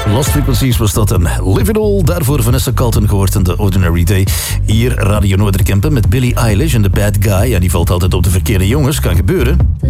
Lost Frequencies was dat een Live It All. Daarvoor Vanessa Carlton gehoord in The Ordinary Day. Hier Radio Noorderkempen met Billie Eilish en The Bad Guy. En die valt altijd op de verkeerde jongens, kan gebeuren.